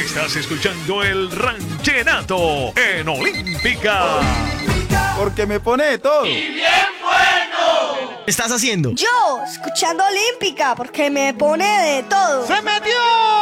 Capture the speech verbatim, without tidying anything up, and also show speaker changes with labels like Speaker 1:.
Speaker 1: Estás escuchando el Ranchenato en Olímpica.
Speaker 2: Porque me pone de todo.
Speaker 3: ¿Qué estás haciendo?
Speaker 4: Yo, escuchando Olímpica, porque me pone de todo.
Speaker 2: ¡Se metió!